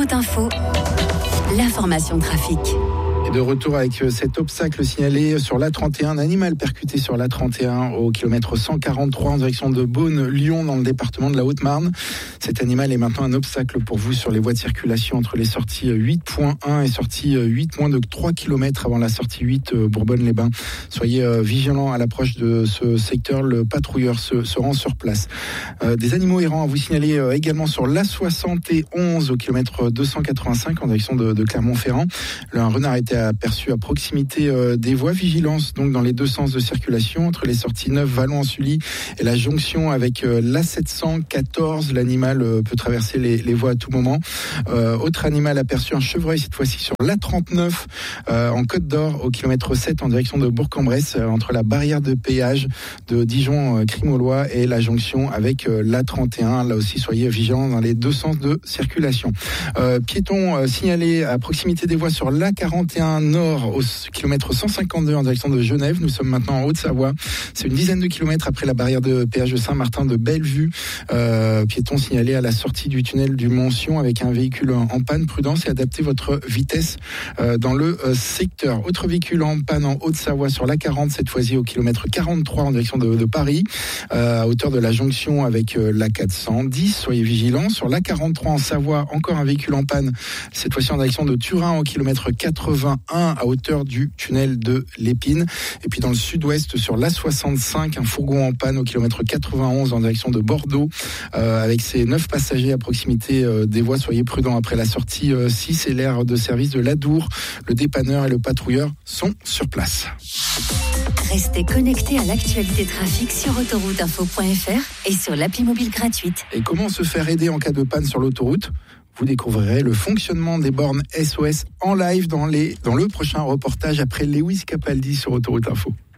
Autoroute Info, l'information trafic. Et de retour avec cet obstacle signalé sur l'A31, un animal percuté sur l'A31 au kilomètre 143 en direction de Beaune-Lyon dans le département de la Haute-Marne. Cet animal est maintenant un obstacle pour vous sur les voies de circulation entre les sorties 8.1 et sorties 8 moins de 3 km avant la sortie 8 Bourbonne-les-Bains. Soyez vigilants à l'approche de ce secteur, le patrouilleur se rend sur place. Des animaux errants à vous signaler également sur l'A71 au kilomètre 285 en direction de Clermont-Ferrand. Un renard a été aperçu à proximité des voies. Vigilance donc dans les deux sens de circulation entre les sorties 9 Vallon-en-Sully et la jonction avec l'A714. L'animal peut traverser les voies à tout moment. Autre animal aperçu, un chevreuil cette fois-ci sur l'A39 en Côte d'Or au kilomètre 7 en direction de Bourg-en-Bresse entre la barrière de péage de Dijon-Crimolois et la jonction avec l'A31. Là aussi soyez vigilants dans les deux sens de circulation. Piétons signalés à proximité des voies sur l'A41 Nord au kilomètre 152 en direction de Genève. Nous sommes maintenant en Haute-Savoie. C'est une dizaine de kilomètres après la barrière de péage de Saint-Martin de Bellevue. Piétons signalés à la sortie du tunnel du Montsion avec un véhicule en panne. Prudence et adaptez votre vitesse dans le secteur. Autre véhicule en panne en Haute-Savoie sur l'A40, cette fois-ci au kilomètre 43 en direction de Paris, à hauteur de la jonction avec l'A410. Soyez vigilants. Sur l'A43 en Savoie, encore un véhicule en panne, cette fois-ci en direction de Turin au kilomètre 81 à hauteur du tunnel de l'Épine. Et puis dans le sud-ouest sur l'A65, un fourgon en panne au kilomètre 91 en direction de Bordeaux avec ses 9 passagers à proximité des voies. Soyez prudents après la sortie 6 et l'aire de service de l'Adour. Le dépanneur et le patrouilleur sont sur place. Restez connectés à l'actualité trafic sur autorouteinfo.fr et sur l'appli mobile gratuite. Et comment se faire aider en cas de panne sur l'autoroute ? Vous découvrirez le fonctionnement des bornes SOS en live dans le prochain reportage après Lewis Capaldi sur Autoroute Info.